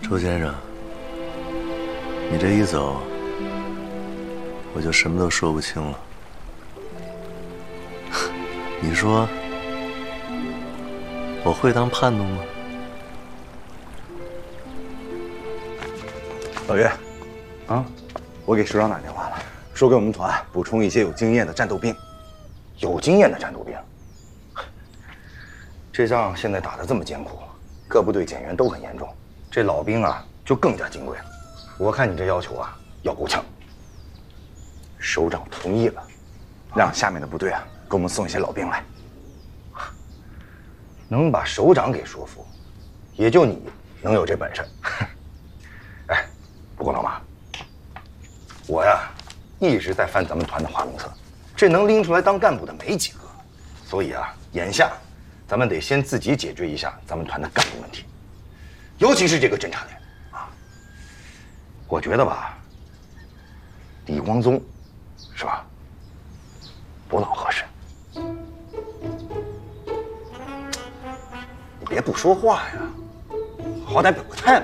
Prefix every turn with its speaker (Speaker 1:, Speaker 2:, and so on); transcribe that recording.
Speaker 1: 周先生，你这一走，我就什么都说不清了。你说我会当叛徒吗？
Speaker 2: 老岳，啊，我给首长打电话了，说给我们团补充一些有经验的战斗兵。有经验的战斗兵，这仗现在打得这么艰苦，各部队减员都很严重，这老兵啊就更加金贵了。我看你这要求啊要够呛。首长同意了，让下面的部队啊给我们送一些老兵来。能把首长给说服，也就你能有这本事。哎，不过老马，我呀一直在翻咱们团的花名册，这能拎出来当干部的没几个，所以啊，眼下咱们得先自己解决一下咱们团的干部问题，尤其是这个侦察连啊。我觉得吧，李光宗，是吧？不老合适。你别不说话呀，好歹表个态嘛。